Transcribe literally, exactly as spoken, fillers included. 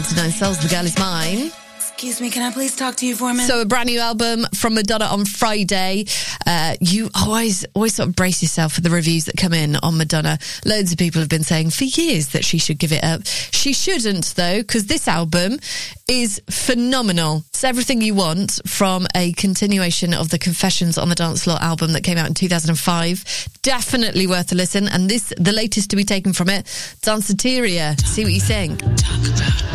Nine Souls, The Girl Is Mine. Excuse me, can I please talk to you for a minute? So a brand new album from Madonna on Friday. Uh, you always, always sort of brace yourself for the reviews that come in on Madonna. Loads of people have been saying for years that she should give it up. She shouldn't, though, because this album is phenomenal. It's everything you want from a continuation of the Confessions on the Dance Floor album that came out in two thousand five. Definitely worth a listen. And this, the latest to be taken from it, Danceteria. See what you think.